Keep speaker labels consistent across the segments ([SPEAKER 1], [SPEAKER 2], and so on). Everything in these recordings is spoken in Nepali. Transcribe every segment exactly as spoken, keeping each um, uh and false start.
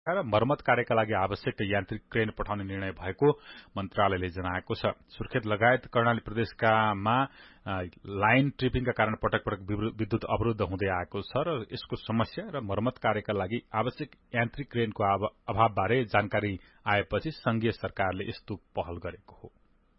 [SPEAKER 1] र मर्मत कार्यका लागि आवश्यक यान्त्रिक क्रेन पठाउने निर्णय भएको मन्त्रालयले जनाएको छ। सुर्खेत लगायत कर्णाली प्रदेशकामा लाइन ट्रिपिङका कारण पटक पटक विद्युत अवरुद्ध हुँदै आएको छ र यसको समस्या र मर्मत कार्यका लागि आवश्यक यान्त्रिक क्रेनको अभावबारे जानकारी आएपछि संघीय सरकारले यस्तो पहल गरेको हो।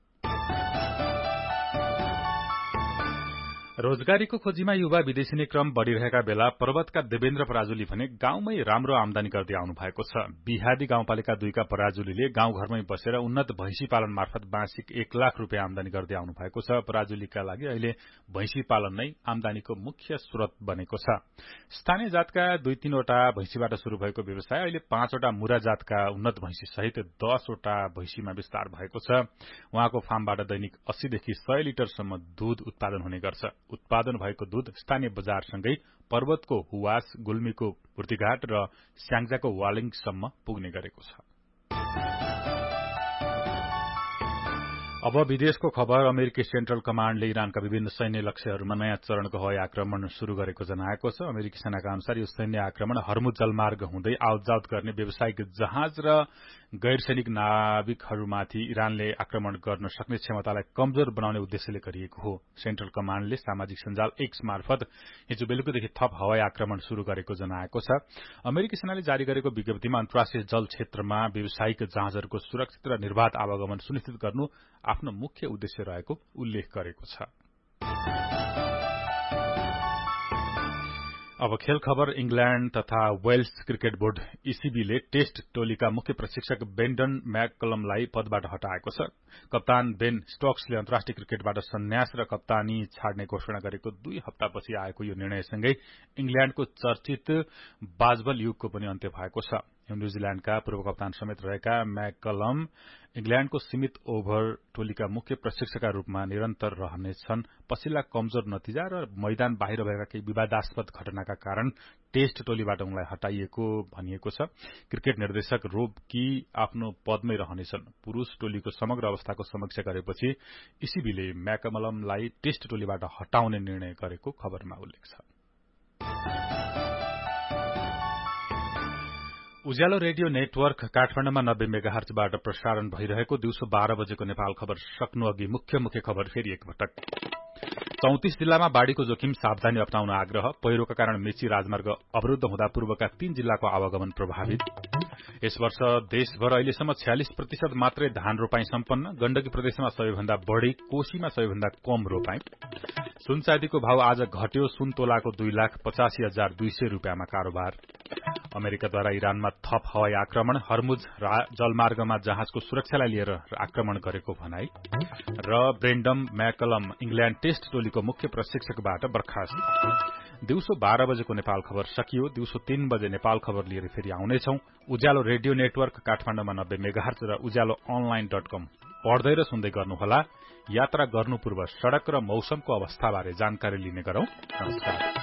[SPEAKER 1] रोजगारीको खोजीमा युवा विदेशिने क्रम बढ़िरहेका बेला पर्वतका देवेन्द्र पराजुली भने गाउँमै राम्रो आमदानी गर्दै आउनु भएको छ। बिहादी गाउँपालिका दुईका पराजुलीले गाउँघरमै बसेर उन्नत भैंसी पालन मार्फत वार्षिक एक लाख रुपियाँ आमदानी गर्दै आउनु भएको छ। पराजुलीका लागि अहिले भैंसी पालन नै आमदानीको मुख्य स्रोत बनेको छ। स्थानीय जातका दुई तीनवटा भैंसीबाट शुरू भएको व्यवसाय अहिले पाँचवटा मुरा जातका उन्नत भैंसी सहित दसवटा भैंसीमा विस्तार भएको छ। उहाँको फार्मबाट दैनिक अस्सी देखि सय लिटरसम्म दूध उत्पादन हुने गर्छ। उत्पादन भएको दूध स्थानीय बजारसँगै पर्वतको हुवास, गुल्मीको पूर्तिघाट र स्याङ्जाको वालिङसम्म पुग्ने गरेको छ। अब विदेशको खबर। अमेरिकी सेन्ट्रल कमाण्डले इरानका विभिन्न सैन्य लक्ष्यहरूमा नयाँ चरणको हवाई आक्रमण शुरू गरेको जनाएको छ। अमेरिकी सेनाका अनुसार यो सैन्य आक्रमण हर्मुज जलमार्ग हुँदै आवतजावत गर्ने व्यावसायिक जहाज र गैर सैनिक नाविकहरूमाथि इरानले आक्रमण गर्न सक्ने क्षमतालाई कमजोर बनाउने उद्देश्यले गरिएको हो। सेन्ट्रल कमाण्डले सामाजिक सञ्जाल एक्स मार्फत हिजो बेलुकीदेखि थप हवाई आक्रमण शुरू गरेको जनाएको छ। अमेरिकी सेनाले जारी गरेको विज्ञप्तिमा अन्तर्राष्ट्रिय जल क्षेत्रमा व्यावसायिक जहाजहरूको सुरक्षित र निर्वाध आवागमन सुनिश्चित गर्नु आफ्नो मुख्य उद्देश्य रहेको उल्लेख गरेको छ। अब खेल खबर। इंग्ल्याण्ड तथा वेल्स क्रिकेट बोर्ड ईसीबीले टेस्ट टोलीका मुख्य प्रशिक्षक ब्रेन्डन म्याककलमलाई पदबाट हटाएको छ। कप्तान बेन स्टोक्सले अन्तर्राष्ट्रिय क्रिकेटबाट सन्यास र कप्तानी छाड्ने घोषणा गरेको दुई हप्तापछि आएको यो निर्णयसँगै इंग्ल्याण्डको चर्चित बाजबल युगको पनि अन्त्य भएको छ। न्यूजील्याण्डका पूर्व कप्तान समेत रहेका म्याककलम इंग्ल्याण्डको सीमित ओभर टोलीका मुख्य प्रशिक्षकका रूपमा निरन्तर रहनेछन्। पछिल्ला कमजोर नतिजा र मैदान बाहिर भएका केही विवादास्पद घटनाका कारण टेस्ट टोलीबाट उनलाई हटाइएको भनिएको छ। क्रिकेट निर्देशक रोब की आफ्नो पदमै रहनेछन्। पुरूष टोलीको समग्र अवस्थाको समीक्षा गरेपछि ईसीबीले म्याककलमलाई टेस्ट टोलीबाट हटाउने निर्णय गरेको खबरमा उल्लेख छ। उज्यालो रेडियो नेटवर्क काठमाडौँमा नब्बे मेगाहर्जबाट प्रसारण भइरहेको दिउँसो बाह्र बजेको नेपाल खबर सक्नु अघि मुख्य मुख्य खबर फेरि एकपटक। चौतिस जिल्लामा बाढ़ीको जोखिम, सावधानी अप्नाउन आग्रह। पहिरोका कारण मेची राजमार्ग अवरूद्ध हुँदा पूर्वका तीन जिल्लाको आवागमन प्रभावित। यस वर्ष देशभर अहिलेसम्म छयालिस प्रतिशत मात्रै धान रोपाई सम्पन्न। गण्डकी प्रदेशमा सबैभन्दा बढ़ी, कोशीमा सबैभन्दा कम रोपाई। सुन चाँदीको भाव आज घट्यो। सुन तोलाको दुई लाख पचासी हजार दुई सय रूपियाँमा कारोबार। अमेरिकाद्वारा इरानमा थप हवाई आक्रमण। हर्मुज जलमार्गमा जहाजको सुरक्षालाई लिएर आक्रमण गरेको भनाई। र ब्रेन्डम म्याककलम इंग्ल्याण्ड टेस्ट टोलीको मुख्य प्रशिक्षकबाट बर्खास्त। दिउँसो बाह्र बजेको नेपाल खबर सकियो। दिउँसो तीन बजे नेपाल खबर लिएर फेरि आउनेछौं। उज्यालो रेडियो नेटवर्क काठमाडौँमा नब्बे मेगाहर्ज र उज्यालो अनलाइन डट कम पढ्दै र सुन्दै गर्नुहोला। यात्रा गर्नु पूर्व सड़क र मौसमको अवस्थाबारे जानकारी लिने गरौं। नमस्कार।